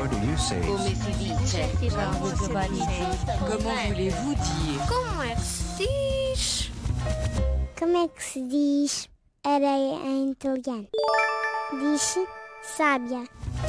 How do you say Come it? si dice? Comment voulez-vous dire? Como é que se diz? Como é que se diz areia em italiano? Diz-se sábia.